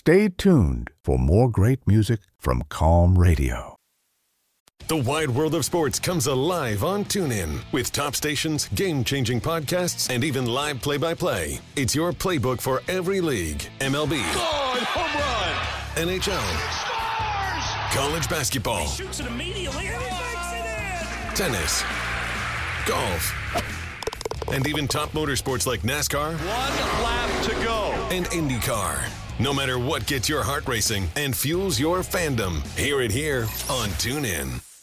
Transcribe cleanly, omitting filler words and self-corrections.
Stay tuned for more great music from Calm Radio. The wide world of sports comes alive on TuneIn with top stations, game-changing podcasts, and even live play-by-play. It's your playbook for every league. MLB. Home run. NHL. College basketball. He shoots it immediately and he makes it in. Tennis. Golf. And even top motorsports like NASCAR. One lap to go. And IndyCar. No matter what gets your heart racing and fuels your fandom, hear it here on TuneIn.